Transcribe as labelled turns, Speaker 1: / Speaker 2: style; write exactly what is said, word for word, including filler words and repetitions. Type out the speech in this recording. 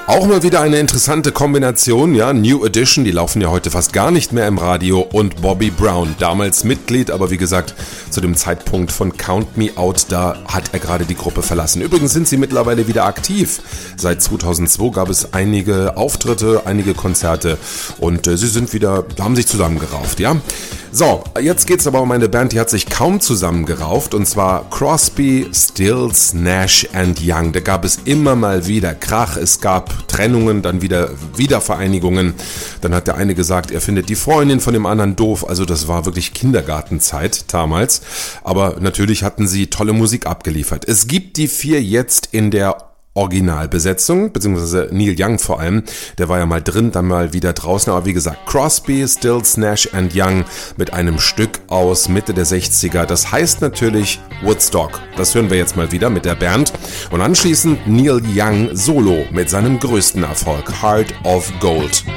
Speaker 1: Auch mal wieder eine interessante Kombination, ja, New Edition, die laufen ja heute fast gar nicht mehr im Radio, und Bobby Brown, damals Mitglied, aber wie gesagt, zu dem Zeitpunkt von Count Me Out, da hat er gerade die Gruppe verlassen. Übrigens sind sie mittlerweile wieder aktiv. Seit zweitausendzwei gab es einige Auftritte, einige Konzerte und äh, sie sind wieder, haben sich zusammengerauft, ja. So, jetzt geht's aber um eine Band, die hat sich kaum zusammengerauft, und zwar Crosby, Stills, Nash and Young. Da gab es immer mal wieder Krach, es gab Trennungen, dann wieder Wiedervereinigungen. Dann hat der eine gesagt, er findet die Freundin von dem anderen doof. Also das war wirklich Kindergartenzeit damals. Aber natürlich hatten sie tolle Musik abgeliefert. Es gibt die vier jetzt in der Originalbesetzung, beziehungsweise Neil Young vor allem, der war ja mal drin, dann mal wieder draußen, aber wie gesagt, Crosby, Stills, Nash and Young mit einem Stück aus Mitte der sechziger, das heißt natürlich Woodstock. Das hören wir jetzt mal wieder mit der Band und anschließend Neil Young solo mit seinem größten Erfolg, Heart of Gold.